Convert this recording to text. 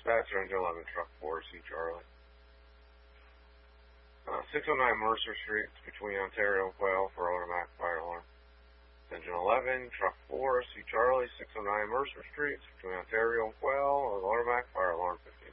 Dispatcher, engine 11, truck 4, C Charlie. 609 Mercer Street, between Ontario and Quail for automatic fire alarm. Engine 11, truck 4, C Charlie, 609 Mercer Street, between Ontario and Quail, automatic fire alarm 15.